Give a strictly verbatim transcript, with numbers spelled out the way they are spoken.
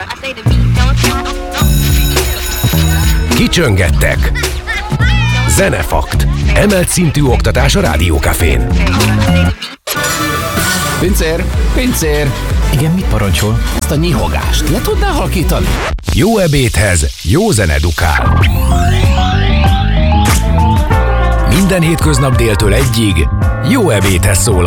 Kicsöngettek. Zenefakt. Emelt szintű oktatás a Rádiókafén. Pincér, pincér! Igen, mit parancsol? Azt a nyihogást le tudnál halkítani? Jó ebédhez jó zene dukál. Minden hétköznap déltől egyig jó ebédhez szól